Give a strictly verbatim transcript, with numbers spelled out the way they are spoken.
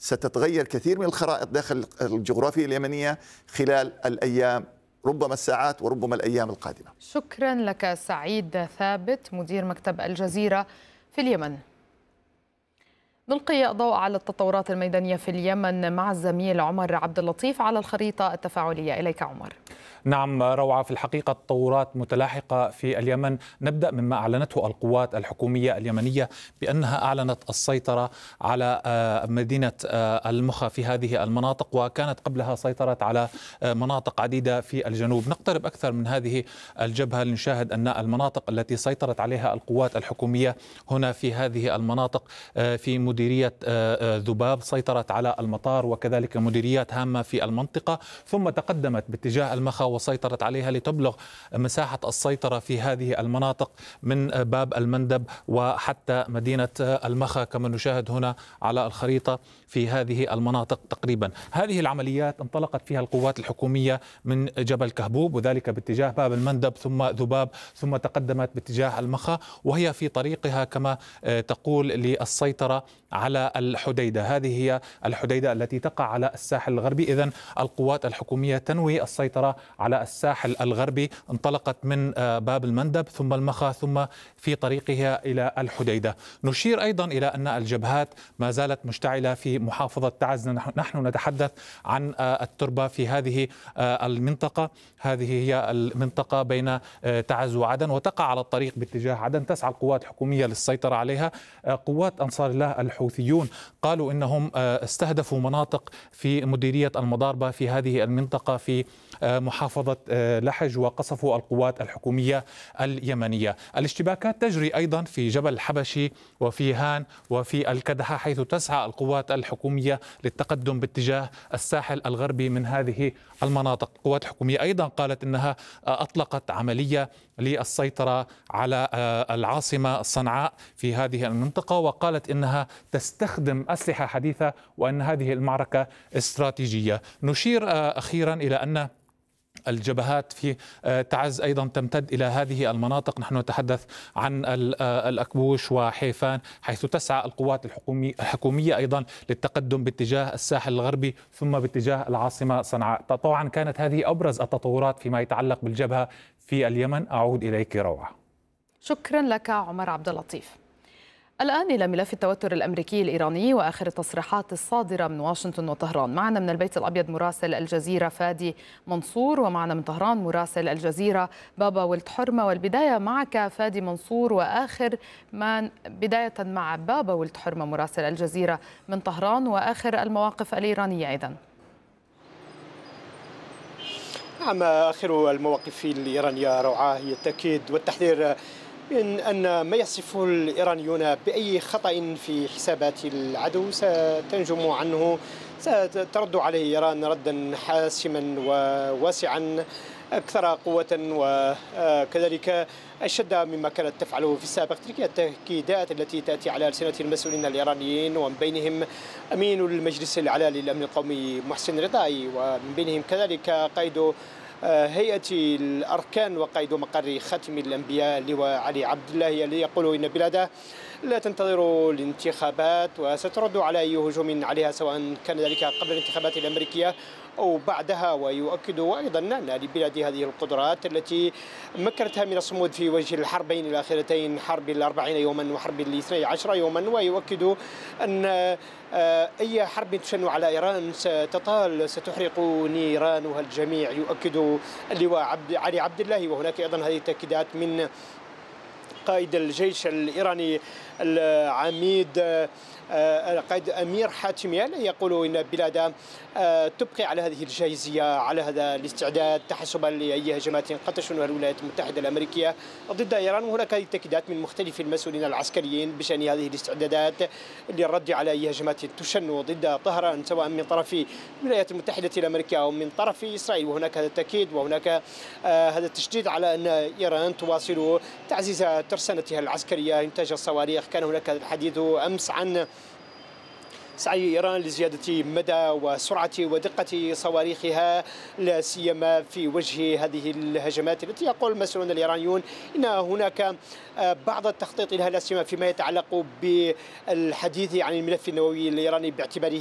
ستتغير كثير من الخرائط داخل الجغرافيا اليمنية خلال الأيام، ربما الساعات وربما الأيام القادمة. شكرا لك سعيد ثابت مدير مكتب الجزيرة في اليمن. نلقي الضوء على التطورات الميدانية في اليمن مع الزميل عمر عبد اللطيف على الخريطة التفاعلية. إليك عمر. نعم روعة، في الحقيقة تطورات متلاحقة في اليمن. نبدأ مما أعلنته القوات الحكومية اليمنية بأنها أعلنت السيطرة على مدينة المخا في هذه المناطق، وكانت قبلها سيطرت على مناطق عديدة في الجنوب. نقترب أكثر من هذه الجبهة لنشاهد أن المناطق التي سيطرت عليها القوات الحكومية هنا في هذه المناطق في مديرية ذباب، سيطرت على المطار وكذلك مديريات هامة في المنطقة، ثم تقدمت باتجاه المخا وسيطرت عليها لتبلغ مساحة السيطرة في هذه المناطق من باب المندب وحتى مدينة المخا كما نشاهد هنا على الخريطة في هذه المناطق تقريبا. هذه العمليات انطلقت فيها القوات الحكومية من جبل كهبوب وذلك باتجاه باب المندب ثم ذباب ثم تقدمت باتجاه المخا، وهي في طريقها كما تقول للسيطرة على الحديدة. هذه هي الحديدة التي تقع على الساحل الغربي. إذن القوات الحكومية تنوي السيطرة على الساحل الغربي، انطلقت من باب المندب ثم المخا ثم في طريقها إلى الحديدة. نشير أيضا إلى أن الجبهات ما زالت مشتعلة في محافظة تعز. نحن نتحدث عن التربة في هذه المنطقة، هذه هي المنطقة بين تعز وعدن وتقع على الطريق باتجاه عدن. تسعى القوات الحكومية للسيطرة عليها. قوات أنصار الله الحوثيون قالوا إنهم استهدفوا مناطق في مديرية المضاربة في هذه المنطقة في محافظة لحج وقصفوا القوات الحكومية اليمنية. الاشتباكات تجري أيضا في جبل الحبشي وفي هان وفي الكدحة، حيث تسعى القوات الحكومية للتقدم باتجاه الساحل الغربي من هذه المناطق. القوات الحكومية أيضا قالت إنها أطلقت عملية للسيطرة على العاصمة صنعاء في هذه المنطقة، وقالت إنها تستخدم أسلحة حديثة وأن هذه المعركة استراتيجية. نشير أخيرا إلى أن الجبهات في تعز أيضا تمتد إلى هذه المناطق. نحن نتحدث عن الأكبوش وحيفان، حيث تسعى القوات الحكومية أيضا للتقدم باتجاه الساحل الغربي ثم باتجاه العاصمة صنعاء. طبعا كانت هذه أبرز التطورات فيما يتعلق بالجبهة في اليمن. أعود إليك روعة. شكرا لك عمر عبد اللطيف. الآن إلى ملف التوتر الأمريكي الإيراني وآخر التصريحات الصادرة من واشنطن وطهران. معنا من البيت الأبيض مراسل الجزيرة فادي منصور، ومعنا من طهران مراسل الجزيرة بابا ولد حرمة. والبداية معك فادي منصور، وآخر ما بداية مع بابا ولد حرمة مراسل الجزيرة من طهران وآخر المواقف الإيرانية أيضا. نعم، آخر المواقف الإيرانية روعة هي التأكيد والتحذير من أن ما يصفه الإيرانيون بأي خطأ في حسابات العدو ستنجم عنه، سترد عليه إيران ردا حاسما وواسعا أكثر قوة وكذلك أشد مما كانت تفعله في السابق. تلك التأكيدات التي تأتي على ألسنة المسؤولين الإيرانيين، ومن بينهم أمين المجلس الأعلى للأمن القومي محسن رضائي، ومن بينهم كذلك قائد هيئة الأركان وقائد مقر خاتم الأنبياء اللواء علي عبد الله، الذي يقول إن بلاده لا تنتظر الانتخابات وسترد على أي هجوم عليها سواء كان ذلك قبل الانتخابات الأمريكية أو بعدها. ويؤكد أيضا أن لبلاد هذه القدرات التي مكنتها من الصمود في وجه الحربين الأخيرتين، حرب الأربعين يوما وحرب الاثني عشر يوما. ويؤكد أن أي حرب تشن على إيران ستطال ستحرق نيرانها الجميع، يؤكد اللواء عبد علي عبد الله. وهناك أيضا هذه التأكيدات من قائد الجيش الإيراني العميد قائد أمير حاتمي، يقول إن بلاده تبقي على هذه الجاهزية، على هذا الاستعداد تحسبا لأي هجمات قد تشنها الولايات المتحدة الأمريكيية ضد إيران. وهناك تأكيدات من مختلف المسؤولين العسكريين بشأن هذه الاستعدادات للرد على أي هجمات تشن ضد طهران سواء من طرف الولايات المتحدة الأمريكية أو من طرف إسرائيل. وهناك هذا التأكيد وهناك هذا التشديد على أن إيران تواصل تعزيز ترسانتها العسكرية، إنتاج الصواريخ. كان هناك الحديث أمس عن سعي إيران لزيادة مدى وسرعة ودقة صواريخها، لا سيما في وجه هذه الهجمات التي يقول المسؤولون الإيرانيون إن هناك بعض التخطيط لها، لا سيما فيما يتعلق بالحديث عن الملف النووي الإيراني باعتباره